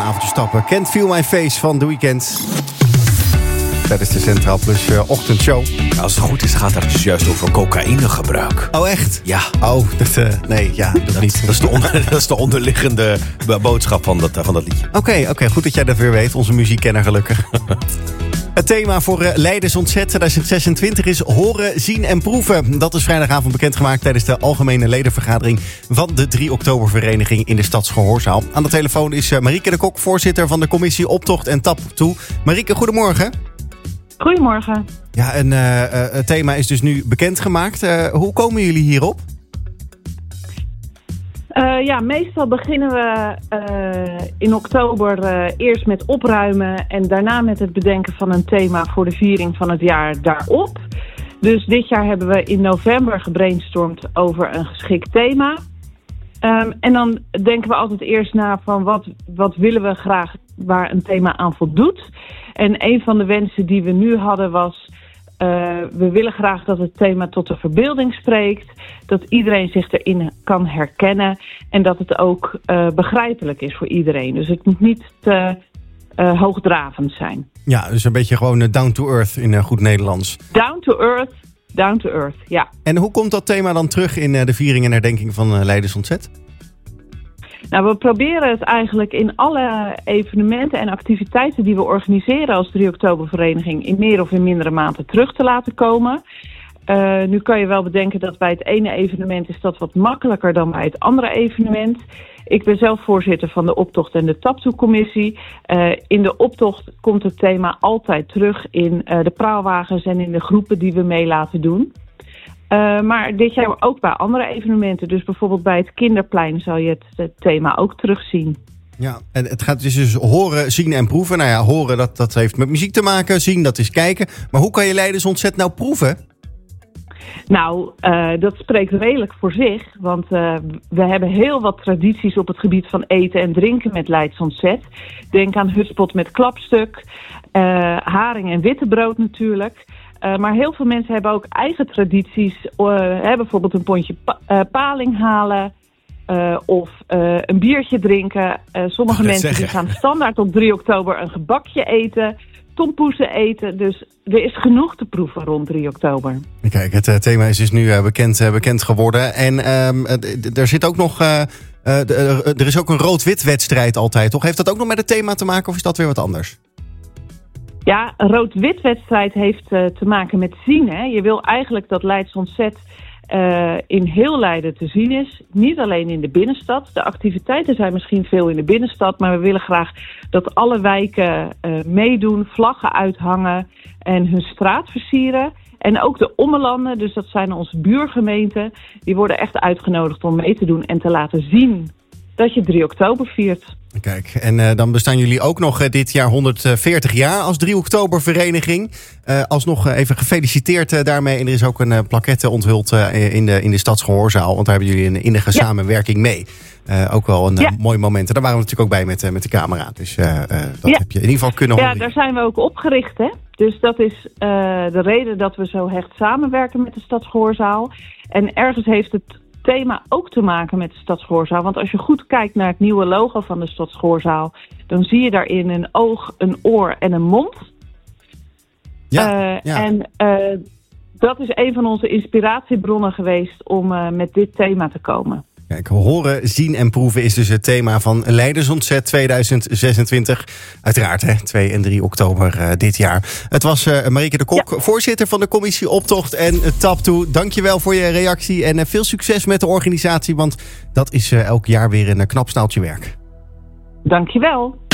avondje stappen. Can't Feel My Face van The Weeknd. Tijdens de Centraal Plus ochtendshow. Als het goed is, gaat het dus juist over cocaïnegebruik. Oh, echt? Ja. Oh, dat niet. Dat is de onderliggende boodschap van dat liedje. Oké, goed dat jij dat weer weet. Onze muziekkenner gelukkig. Het thema voor Leidens Ontzet 2026 is horen, zien en proeven. Dat is vrijdagavond bekendgemaakt tijdens de algemene ledenvergadering van de 3 oktobervereniging in de Stadsgehoorzaal. Aan de telefoon is Marieke de Kok, voorzitter van de commissie Optocht en Tap Toe. Marieke, goedemorgen. Goedemorgen. Ja, het thema is dus nu bekendgemaakt. Hoe komen jullie hierop? Meestal beginnen we in oktober eerst met opruimen en daarna met het bedenken van een thema voor de viering van het jaar daarop. Dus dit jaar hebben we in november gebrainstormd over een geschikt thema. En dan denken we altijd eerst na van wat willen we graag waar een thema aan voldoet. En een van de wensen die we nu hadden was, we willen graag dat het thema tot de verbeelding spreekt. Dat iedereen zich erin kan herkennen. En dat het ook begrijpelijk is voor iedereen. Dus het moet niet te hoogdravend zijn. Ja, dus een beetje gewoon down to earth in goed Nederlands. Down to earth, ja. En hoe komt dat thema dan terug in de viering en herdenking van Leidens Ontzet? Nou, we proberen het eigenlijk in alle evenementen en activiteiten die we organiseren als 3 oktobervereniging in meer of in mindere mate terug te laten komen. Nu kan je wel bedenken dat bij het ene evenement is dat wat makkelijker dan bij het andere evenement. Ik ben zelf voorzitter van de Optocht en de Taptoe-commissie. In de optocht komt het thema altijd terug in de praalwagens en in de groepen die we mee laten doen. Maar dit jaar ook bij andere evenementen. Dus bijvoorbeeld bij het Kinderplein zal je het thema ook terugzien. Ja, en het gaat dus horen, zien en proeven. Nou ja, horen dat heeft met muziek te maken. Zien, dat is kijken. Maar hoe kan je Leidens Ontzet nou proeven? Nou, dat spreekt redelijk voor zich. Want we hebben heel wat tradities op het gebied van eten en drinken met Leidens Ontzet. Denk aan hutspot met klapstuk, haring en wittebrood natuurlijk. Maar heel veel mensen hebben ook eigen tradities. Bijvoorbeeld een pondje paling halen of een biertje drinken. Sommige mensen die gaan standaard op 3 oktober een gebakje eten, tompoesen eten. Dus er is genoeg te proeven rond 3 oktober. Kijk, het thema is dus nu bekend geworden. En er zit ook nog er is ook een rood-wit wedstrijd altijd, toch? Heeft dat ook nog met het thema te maken of is dat weer wat anders? Ja, een rood-wit wedstrijd heeft te maken met zien. Hè? Je wil eigenlijk dat Leidens Ontzet in heel Leiden te zien is. Niet alleen in de binnenstad. De activiteiten zijn misschien veel in de binnenstad. Maar we willen graag dat alle wijken meedoen, vlaggen uithangen en hun straat versieren. En ook de ommelanden, dus dat zijn onze buurgemeenten, die worden echt uitgenodigd om mee te doen en te laten zien dat je 3 oktober viert. Kijk, en dan bestaan jullie ook nog dit jaar 140 jaar als 3 oktobervereniging. Alsnog even gefeliciteerd daarmee. En er is ook een plaquette onthuld in de Stadsgehoorzaal. Want daar hebben jullie een innige samenwerking mee. Ook wel een mooi moment. En daar waren we natuurlijk ook bij met de camera. Dus dat heb je in ieder geval kunnen horen. Ja, daar zijn we ook opgericht, hè. Dus dat is de reden dat we zo hecht samenwerken met de Stadsgehoorzaal. En ergens heeft het thema ook te maken met de Stadsgehoorzaal. Want als je goed kijkt naar het nieuwe logo van de Stadsgehoorzaal, dan zie je daarin een oog, een oor en een mond. En dat is een van onze inspiratiebronnen geweest om met dit thema te komen. Kijk, horen, zien en proeven is dus het thema van Leidens Ontzet 2026. Uiteraard, 2 en 3 oktober dit jaar. Het was Marieke de Kok, voorzitter van de commissie Optocht en Tap Toe. Dankjewel voor je reactie en veel succes met de organisatie, want dat is elk jaar weer een knap staaltje werk. Dankjewel.